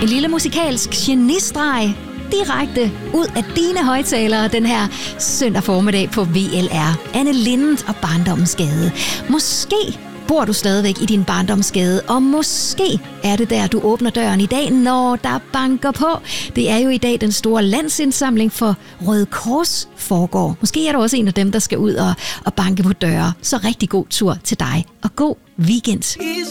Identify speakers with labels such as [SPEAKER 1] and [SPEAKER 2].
[SPEAKER 1] En lille musikalsk genistreg direkte ud af dine højtalere den her søndag formiddag på VLR. Anne Linnet og Barndommens Gade. Måske bor du stadigvæk i din barndomsgade, og måske er det der, du åbner døren i dag, når der banker på. Det er jo i dag den store landsindsamling for Røde Kors foregår. Måske er du også en af dem, der skal ud og banke på døre. Så rigtig god tur til dig, og god weekend.